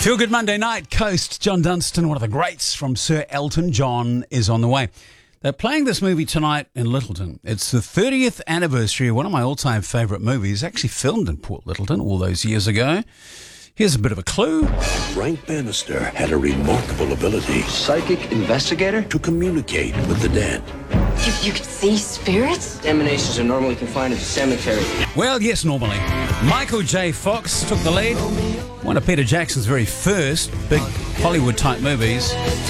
Feel Good Monday night, Coast. John Dunstan, one of the greats from Sir Elton John, is on the way. They're playing this movie tonight in Lyttelton. It's the 30th anniversary of one of my all-time favourite movies, actually filmed in Port Lyttelton all those years ago. Here's a bit of a clue. Frank Bannister had a remarkable ability. Psychic investigator? To communicate with the dead. You could see spirits? Emanations are normally confined to the cemetery. Well, yes, normally. Michael J. Fox took the lead. One of Peter Jackson's very first big Hollywood-type movies.